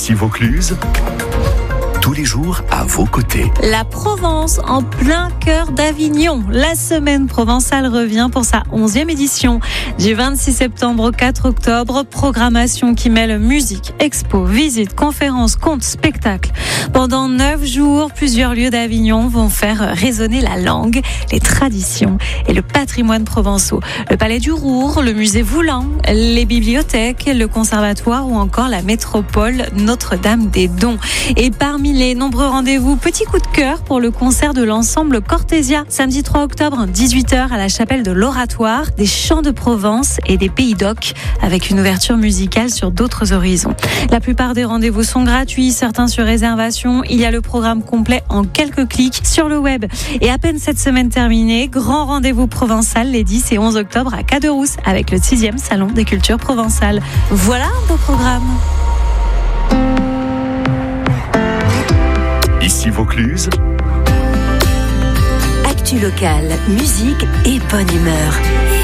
Ici Vaucluse, tous les jours à vos côtés. La Provence, en plein cœur d'Avignon. La semaine provençale revient pour sa 11e édition. Du 26 septembre au 4 octobre, programmation qui mêle musique, expo, visites, conférences, contes, spectacles. Pendant 9 jours, plusieurs lieux d'Avignon vont faire résonner la langue, les traditions et le patrimoine provençaux. Le Palais du Roure, le musée Voulant, les bibliothèques, le conservatoire ou encore la métropole Notre-Dame-des-Dons. Et parmi les nombreux rendez-vous, petit coup de cœur pour le concert de l'ensemble Cortésia, samedi 3 octobre, 18h à la chapelle de l'Oratoire, des chants de Provence et des Pays d'Oc, avec une ouverture musicale sur d'autres horizons. La plupart des rendez-vous sont gratuits, certains sur réservation. Il y a le programme complet en quelques clics sur le web. Et à peine cette semaine terminée, grand rendez-vous provençal les 10 et 11 octobre à Caderousse, avec le 6e Salon des cultures provençales. Voilà un beau programme. Ici Vaucluse, Actu locale, musique et bonne humeur.